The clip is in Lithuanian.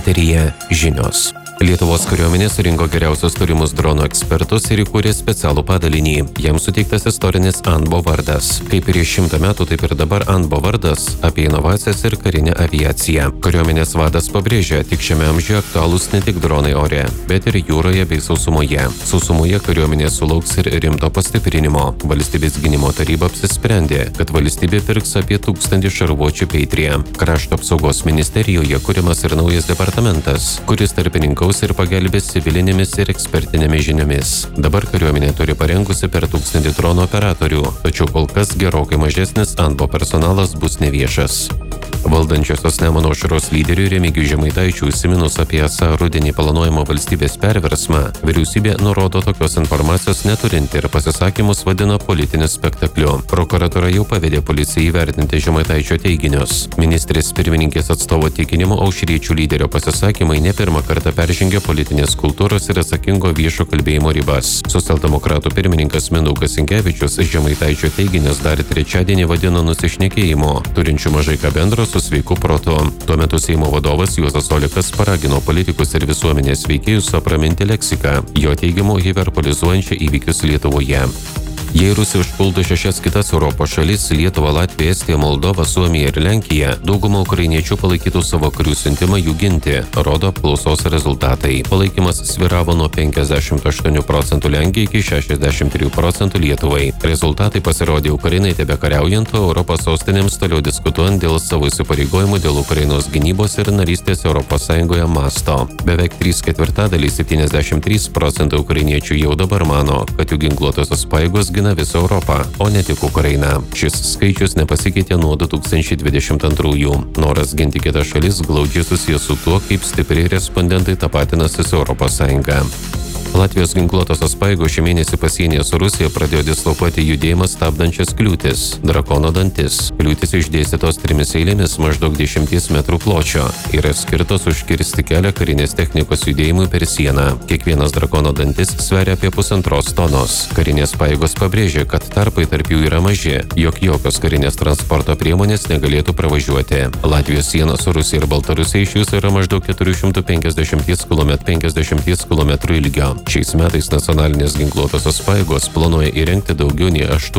Eteryje žinios. Lietuvos kariuomenė surinko geriausius turimus dronų ekspertus ir įkūrė specialų padalinį. Jam suteiktas istorinis ANBO vardas. Kaip prieš 100 metų, taip ir dabar ANBO vardas apie inovacijas ir karinę aviaciją. Kariuomenės vadas pabrėžia, tik šiame amžiuje aktualūs ne tik dronai ore, bet ir jūroje bei sausumoje. Sausumoje kariuomenė sulauks ir rimto pastiprinimo. Valstybės gynimo taryba apsisprendė, kad valstybė pirks apie 1000 šarvuočių Patriot. Krašto apsaugos ministerijoje kuriamas ir naujas departamentas, kuris tarpininkaus ir pagelbės civilinėmis ir ekspertinėmis žiniomis. Dabar kariuomenė turi parengusi per 1000 dronų operatorių, tačiau kol kas gerokai mažesnis ANBO personalas bus neviešas. Valdančiosios Nemuno aušros lyderiui Remigijui Žemaitaičiui užsiminus apie esą rudenį planuojamą valstybės perversmą, vyriausybė nurodo tokios informacijos neturinti ir pasisakymus vadina politiniu spektakliu. Prokuratūra jau pavedė policijai įvertinti Žemaitaičio teiginius. Ministrės pirmininkės atstovo tikinimu aušriečių lyderio pasisakymai ne pirmą kartą peržengė politinės kultūros ir atsakingo viešo kalbėjimo ribas. Socialdemokratų pirmininkas Mindaugas Sinkevičius Žemaitaičio teiginius dar trečiadienį vadino nusišnekėjimu, turinčiu mažai ką bendro su sveiku protu. Tuo metu Seimo vadovas Juozas Olekas paragino politikus ir visuomenės veikėjus apraminti leksiką, jo teigimu hiperbolizuojančią įvykius Lietuvoje. Jei Rusija užpultų 6 kitas Europos šalis – Lietuvą, Latviją, Estiją, Moldovą, Suomiją ir Lenkiją, dauguma ukrainiečių palaikytų savo karių siuntimą jų ginti, rodo apklausos rezultatai. Palaikymas sviravo nuo 58% Lenkijai iki 63% Lietuvai. Rezultatai pasirodė Ukrainai tebekariaujant, o Europos sostinėms toliau diskutuojant dėl savo įsipareigojimų dėl Ukrainos gynybos ir narystės Europos Sąjungoje masto. Beveik 3/4 73% ukrainiečių jau dabar mano, kad jų ginkluotosios pajėgos gina visą Europą, o ne tik Ukrainą. Šis skaičius nepasikeitė nuo 2022. Noras ginti kitas šalis glaudžiai susijęs su tuo, kaip stipriai respondentai tapatinasi su Europos Sąjunga. Latvijos ginkluotosios pajėgos šį mėnesį pasienyje su Rusija pradėjo dislokuoti judėjimą stabdančias kliūtis – drakono dantis. Kliūtis išdėstytos 3 eilėmis maždaug 10 metrų pločio ir skirtos užkirsti kelią karinės technikos judėjimui per sieną. Kiekvienas drakono dantis sveria apie 1,5 tonos. Karinės pajėgos pabrėžė, kad tarpai tarp jų yra maži, jog jokios karinės transporto priemonės negalėtų pravažiuoti. Latvijos siena su Rusija ir Baltarusija iš viso yra maždaug 450 km ilgio. Šiais metais nacionalinės ginkluotosios pajėgos planuoja įrengti daugiau nei 8